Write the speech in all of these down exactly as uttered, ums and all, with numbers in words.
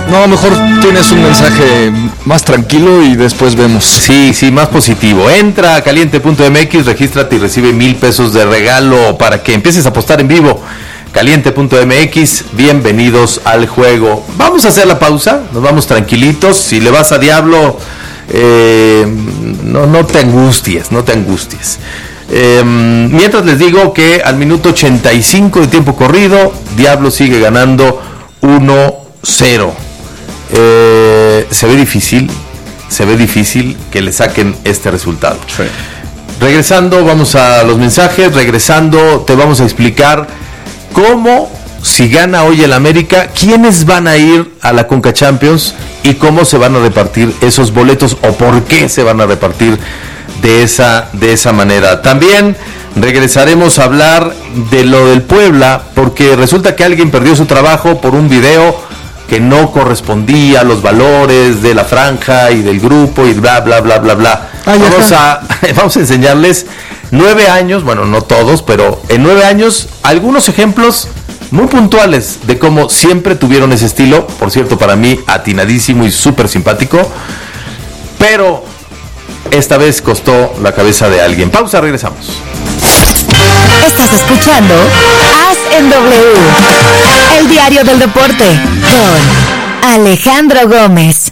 No, mejor tienes un mensaje más tranquilo y después vemos. Sí, sí, más positivo. Entra a caliente punto m x, regístrate y recibe mil pesos de regalo para que empieces a apostar en vivo. caliente punto m x, bienvenidos al juego. Vamos a hacer la pausa, nos vamos tranquilitos. Si le vas a Diablo, eh, no, no te angusties, no te angusties. Eh, mientras les digo que al minuto ochenta y cinco de tiempo corrido, Diablo sigue ganando uno cero. Eh, se ve difícil, se ve difícil que le saquen este resultado. Sí. Regresando, vamos a los mensajes. Regresando, te vamos a explicar cómo, si gana hoy el América, quiénes van a ir a la Conca Champions y cómo se van a repartir esos boletos o por qué se van a repartir de esa, de esa manera. También regresaremos a hablar de lo del Puebla, porque resulta que alguien perdió su trabajo por un video que no correspondía a los valores de la franja y del grupo y bla, bla, bla, bla, bla. Ah, vamos, a, vamos a enseñarles nueve años, bueno, no todos, pero en nueve años, algunos ejemplos muy puntuales de cómo siempre tuvieron ese estilo. Por cierto, para mí, atinadísimo y súper simpático, pero esta vez costó la cabeza de alguien. Pausa, regresamos. Estás escuchando As en W, el diario del deporte, con Alejandro Gómez.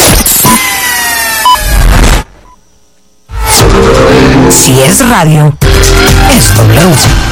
Si es radio, es W.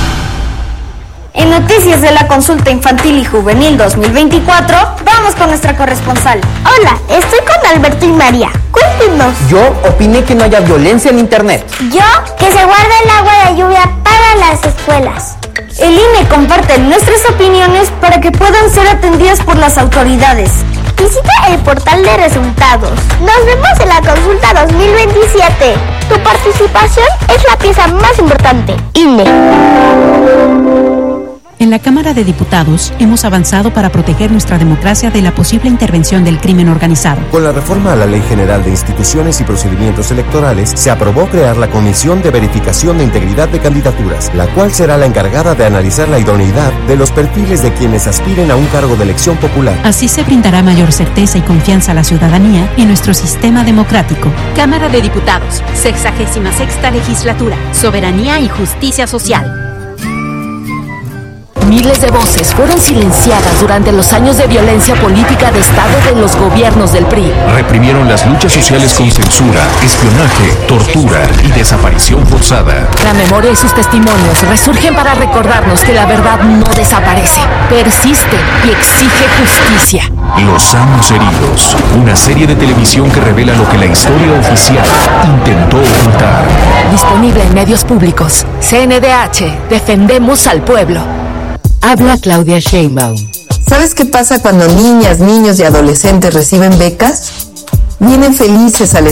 En noticias de la consulta infantil y juvenil dos mil veinticuatro, vamos con nuestra corresponsal. Hola, estoy con Alberto y María. Cuéntenos. Yo opiné que no haya violencia en internet. Yo, que se guarde el agua de lluvia para las escuelas. El I N E comparte nuestras opiniones para que puedan ser atendidas por las autoridades. Visita el portal de resultados. Nos vemos en la consulta dos mil veintisiete. Tu participación es la pieza más importante. I N E. En la Cámara de Diputados hemos avanzado para proteger nuestra democracia de la posible intervención del crimen organizado. Con la reforma a la Ley General de Instituciones y Procedimientos Electorales, se aprobó crear la Comisión de Verificación de Integridad de Candidaturas, la cual será la encargada de analizar la idoneidad de los perfiles de quienes aspiren a un cargo de elección popular. Así se brindará mayor certeza y confianza a la ciudadanía y nuestro sistema democrático. Cámara de Diputados, sexagésima sexta legislatura, soberanía y justicia social. Miles de voces fueron silenciadas durante los años de violencia política de Estado de los gobiernos del P R I. Reprimieron las luchas sociales con censura, espionaje, tortura y desaparición forzada. La memoria y sus testimonios resurgen para recordarnos que la verdad no desaparece, persiste y exige justicia. Los años heridos, una serie de televisión que revela lo que la historia oficial intentó ocultar. Disponible en medios públicos. C N D H, defendemos al pueblo. Habla Claudia Sheinbaum. ¿Sabes qué pasa cuando niñas, niños y adolescentes reciben becas? Vienen felices a la